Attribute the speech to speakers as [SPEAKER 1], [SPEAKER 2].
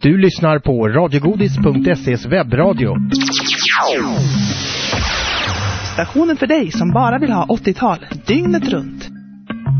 [SPEAKER 1] Du lyssnar på radiogodis.se:s webbradio.
[SPEAKER 2] Stationen för dig som bara vill ha 80-tal dygnet runt.